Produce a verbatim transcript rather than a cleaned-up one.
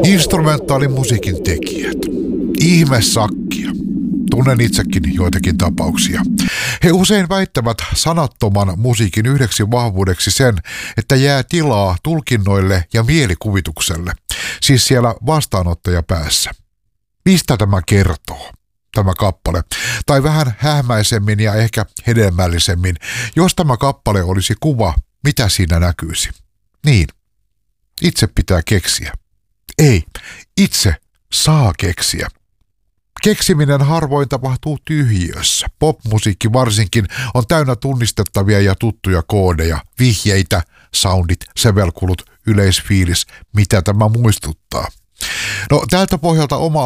Instrumentaalimusiikin tekijät. Ihmesakkia. Tunnen itsekin joitakin tapauksia. He usein väittävät sanattoman musiikin yhdeksi vahvuudeksi sen, että jää tilaa tulkinnoille ja mielikuvitukselle, siis siellä vastaanottajapäässä. Mistä tämä kertoo, tämä kappale? Tai vähän hähmäisemmin ja ehkä hedelmällisemmin, jos tämä kappale olisi kuva, mitä siinä näkyisi? Niin, itse pitää keksiä. Ei, itse saa keksiä. Keksiminen harvoin tapahtuu tyhjiössä. Popmusiikki varsinkin on täynnä tunnistettavia ja tuttuja koodeja, vihjeitä, soundit, sävelkulut, yleisfiilis, mitä tämä muistuttaa. No tältä pohjalta oma